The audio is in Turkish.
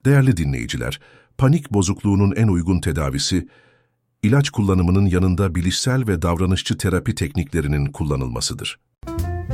Değerli dinleyiciler, panik bozukluğunun en uygun tedavisi, ilaç kullanımının yanında bilişsel ve davranışçı terapi tekniklerinin kullanılmasıdır.